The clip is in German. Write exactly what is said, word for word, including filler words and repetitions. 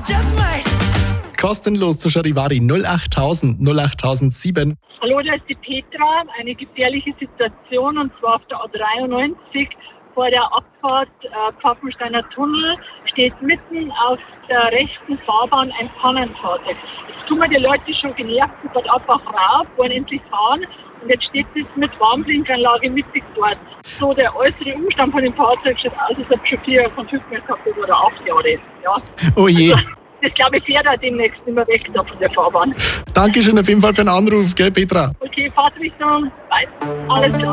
Kostenlos zu Charivari null acht tausend null acht sieben. Hallo, da ist die Petra. Eine gefährliche Situation, und zwar auf der A dreiundneunzig vor der Abfahrt äh, Pfaffensteiner Tunnel steht mitten auf der rechten Fahrbahn ein Pannenfahrzeug. Jetzt tun mir die Leute schon genervt und dort einfach rauf, wollen endlich fahren. Und jetzt steht es mit Warnblinkanlage mittig dort. So, der äußere Umstand von dem Fahrzeug schaut aus, als ob schon vier von fünf mehr gehabt hat oder acht Jahre. Ja. Oh je. Also, das glaube ich fährt auch demnächst nicht mehr weg da von der Fahrbahn. Dankeschön auf jeden Fall für den Anruf, gell Petra? Okay, Fahrtrichtung, weiß. Alles klar.